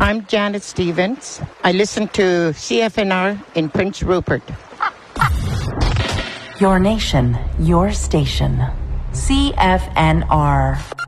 I'm Janet Stevens. I listen to CFNR in Prince Rupert. Your nation, your station. CFNR.